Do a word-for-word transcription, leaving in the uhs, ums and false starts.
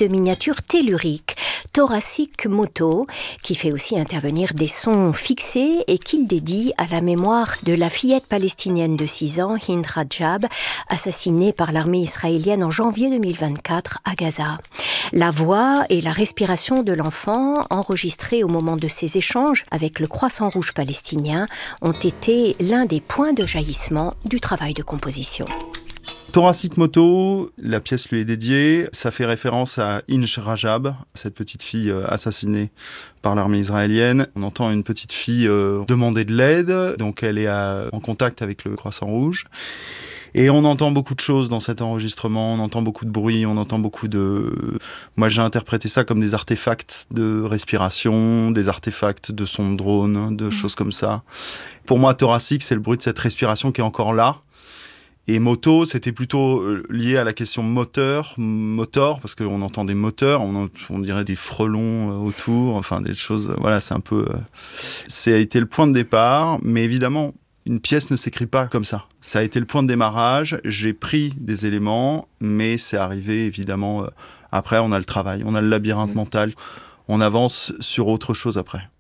de miniatures telluriques, Thoracic Moto, qui fait aussi intervenir des sons fixés et qu'il dédie à la mémoire de la fillette palestinienne de six ans, Hind Rajab, assassinée par l'armée israélienne en janvier deux mille vingt-quatre à Gaza. La voix et la respiration de l'enfant, enregistrées au moment de ces échanges avec le Croissant Rouge palestinien, ont été l'un des points de jaillissement du travail de composition. Thoracic Moto, la pièce lui est dédiée. Ça fait référence à Inch Rajab, cette petite fille assassinée par l'armée israélienne. On entend une petite fille euh, demander de l'aide, donc elle est à, en contact avec le Croissant Rouge. Et on entend beaucoup de choses dans cet enregistrement, on entend beaucoup de bruit, on entend beaucoup de... Moi j'ai interprété ça comme des artefacts de respiration, des artefacts de son de drone, de mmh. choses comme ça. Pour moi, thoracique, c'est le bruit de cette respiration qui est encore là. Et moto, c'était plutôt lié à la question moteur, moteur, parce qu'on entend des moteurs, on, on dirait des frelons autour, enfin des choses, voilà, c'est un peu... Ça a été le point de départ, mais évidemment, une pièce ne s'écrit pas comme ça. Ça a été le point de démarrage, j'ai pris des éléments, mais c'est arrivé évidemment, après on a le travail, on a le labyrinthe mmh. mental, on avance sur autre chose après.